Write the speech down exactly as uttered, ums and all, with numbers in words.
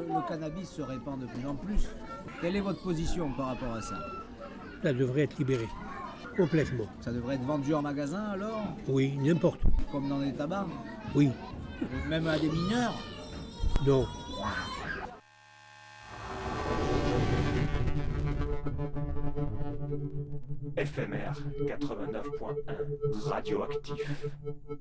le cannabis se répand de plus en plus. Quelle est votre position par rapport à ça? Ça devrait être libéré, complètement. Ça devrait être vendu en magasin alors? Oui, n'importe où. Comme dans les tabacs? Oui, Même à des mineurs? non. F M R quatre-vingt-neuf point un, radioactif.